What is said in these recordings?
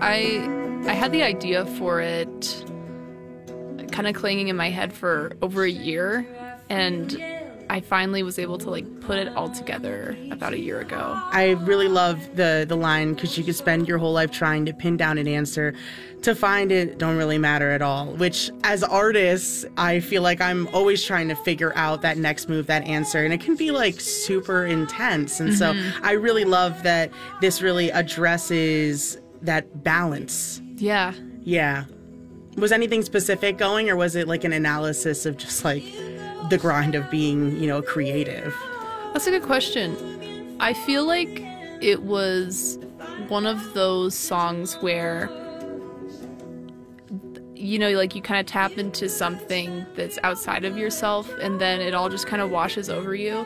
I had the idea for it kind of clanging in my head for over a year, and I finally was able to put it all together about a year ago. I really love the line, because you could spend your whole life trying to pin down an answer. To find it don't really matter at all, which as artists, I feel like I'm always trying to figure out that next move, that answer. And it can be super intense. And so I really love that this really addresses that balance. Yeah. Yeah. Was anything specific going, or was it an analysis of just the grind of being, creative? That's a good question. I feel like it was one of those songs where, you kind of tap into something that's outside of yourself, and then it all just kind of washes over you.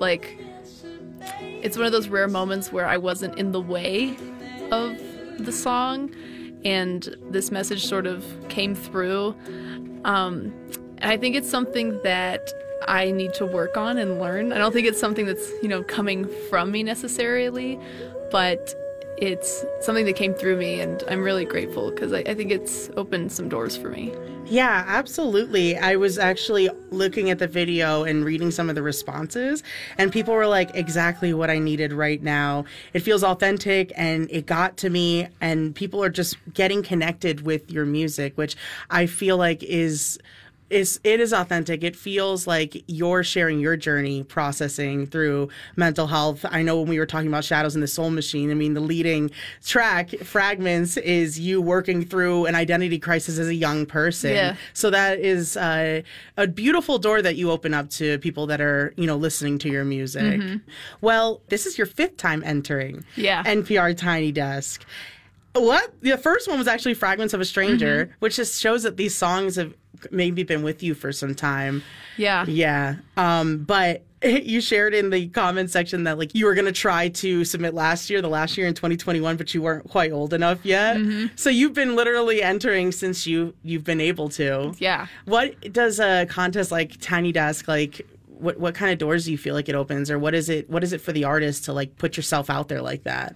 It's one of those rare moments where I wasn't in the way of the song, and this message sort of came through. And I think it's something that I need to work on and learn. I don't think it's something that's, coming from me necessarily, but it's something that came through me, and I'm really grateful because I think it's opened some doors for me. Yeah, absolutely. I was actually looking at the video and reading some of the responses, and people were like, exactly what I needed right now. It feels authentic, and it got to me, and people are just getting connected with your music, which I feel like it is authentic. It feels like you're sharing your journey processing through mental health. I know when we were talking about Shadows in the Soul Machine, the leading track, Fragments, is you working through an identity crisis as a young person. Yeah. So that is a beautiful door that you open up to people that are, listening to your music. Mm-hmm. Well, this is your 5th time entering NPR Tiny Desk. What? The first one was actually Fragments of a Stranger, which just shows that these songs have maybe been with you for some time. Yeah. Yeah. But you shared in the comment section that you were going to try to submit the last year in 2021, but you weren't quite old enough yet. Mm-hmm. So you've been literally entering since you've been able to. Yeah. What does a contest like Tiny Desk, what kind of doors do you feel like it opens, or what is it for the artist to put yourself out there like that?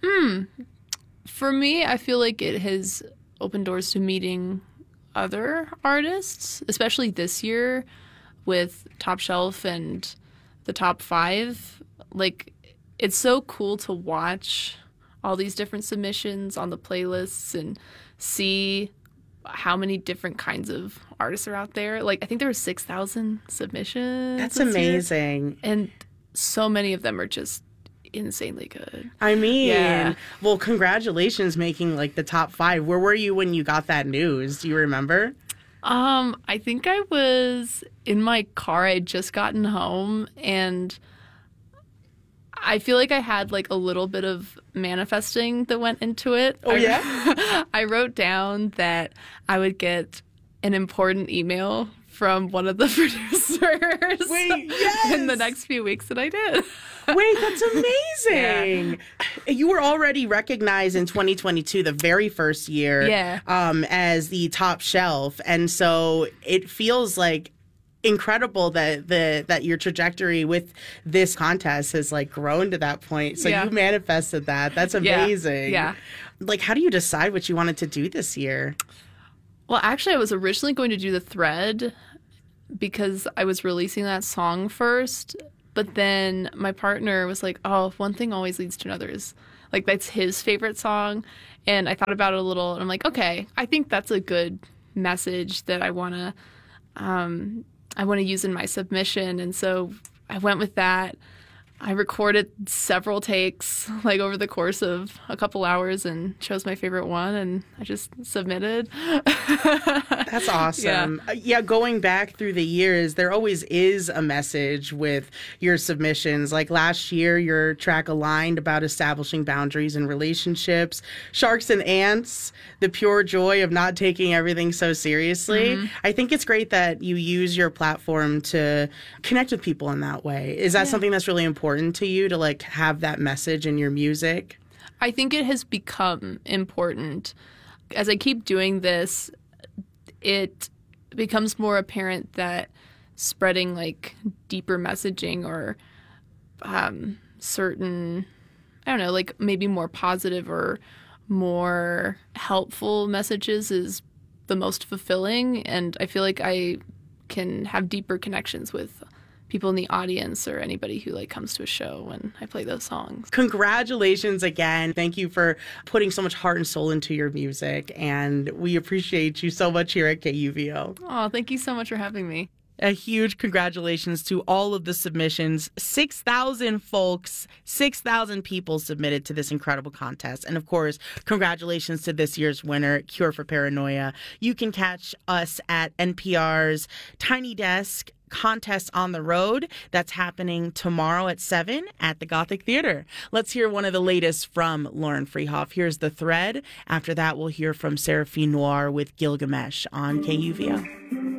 For me, I feel like it has opened doors to meeting other artists, especially this year with Top Shelf and the Top 5. It's so cool to watch all these different submissions on the playlists and see how many different kinds of artists are out there. I think there were 6,000 submissions. That's amazing. Year, and so many of them are just insanely good. Yeah. Well, congratulations making the top 5. Where were you when you got that news? Do you remember? I think I was in my car. I had just gotten home, and I feel like I had a little bit of manifesting that went into it. Oh, yeah? I wrote down that I would get an important email from one of the producers. Wait, yes! In the next few weeks, and I did. Wait, that's amazing. Yeah. You were already recognized in 2022, the very first year, as the Top Shelf. And so it feels incredible that your trajectory with this contest has grown to that point. So you manifested that. That's amazing. Yeah. How do you decide what you wanted to do this year? Well, actually, I was originally going to do The Thread because I was releasing that song first. But then my partner was like, oh, one thing always leads to another. Is that's his favorite song. And I thought about it a little, and I'm like, okay, I think that's a good message that I want to use in my submission. And so I went with that. I recorded several takes over the course of a couple hours and chose my favorite one, and I just submitted. That's awesome. Yeah, going back through the years, there always is a message with your submissions. Last year, your track Aligned about establishing boundaries in relationships. Sharks and Ants, the pure joy of not taking everything so seriously. Mm-hmm. I think it's great that you use your platform to connect with people in that way. Is that something that's really important to you, to have that message in your music? I think it has become important. As I keep doing this, it becomes more apparent that spreading deeper messaging or certain, I don't know, maybe more positive or more helpful messages is the most fulfilling, and I feel like I can have deeper connections with people in the audience or anybody who like comes to a show when I play those songs. Congratulations again. Thank you for putting so much heart and soul into your music, and we appreciate you so much here at KUVO. Oh, thank you so much for having me. A huge congratulations to all of the submissions. 6,000 folks, 6,000 people submitted to this incredible contest. And of course, congratulations to this year's winner, Cure for Paranoia. You can catch us at NPR's Tiny Desk Contest on the Road. That's happening tomorrow at 7 at the Gothic Theater. Let's hear one of the latest from Lauren Freehoff. Here's The Thread. After that, we'll hear from Seraphine Noir with Gilgamesh on KUVO.